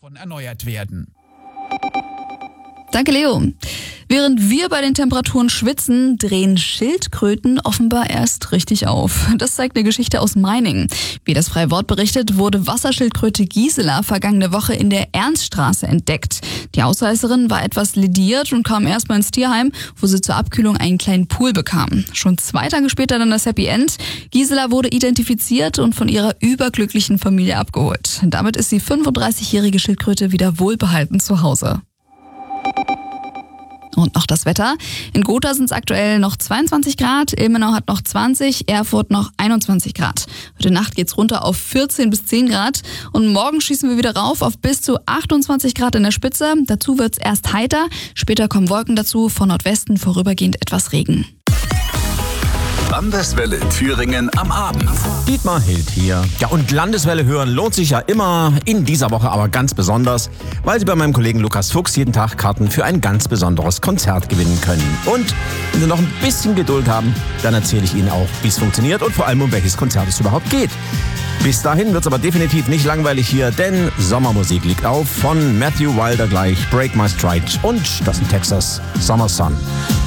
erneuert werden. Danke, Leo. Während wir bei den Temperaturen schwitzen, drehen Schildkröten offenbar erst richtig auf. Das zeigt eine Geschichte aus Meiningen. Wie das Freie Wort berichtet, wurde Wasserschildkröte Gisela vergangene Woche in der Ernststraße entdeckt. Die Ausreißerin war etwas lediert und kam erstmal ins Tierheim, wo sie zur Abkühlung einen kleinen Pool bekam. Schon 2 Tage später dann das Happy End. Gisela wurde identifiziert und von ihrer überglücklichen Familie abgeholt. Damit ist die 35-jährige Schildkröte wieder wohlbehalten zu Hause. Und noch das Wetter. In Gotha sind es aktuell noch 22 Grad, Ilmenau hat noch 20, Erfurt noch 21 Grad. Heute Nacht geht's runter auf 14 bis 10 Grad und morgen schießen wir wieder rauf auf bis zu 28 Grad in der Spitze. Dazu wird's erst heiter, später kommen Wolken dazu, von Nordwesten vorübergehend etwas Regen. Landeswelle Thüringen am Abend. Dietmar Hild hier. Ja, und Landeswelle hören lohnt sich ja immer, in dieser Woche aber ganz besonders, weil Sie bei meinem Kollegen Lukas Fuchs jeden Tag Karten für ein ganz besonderes Konzert gewinnen können. Und wenn Sie noch ein bisschen Geduld haben, dann erzähle ich Ihnen auch, wie es funktioniert und vor allem, um welches Konzert es überhaupt geht. Bis dahin wird es aber definitiv nicht langweilig hier, denn Sommermusik liegt auf von Matthew Wilder gleich, Break My Stride und das in Texas, Summer Sun.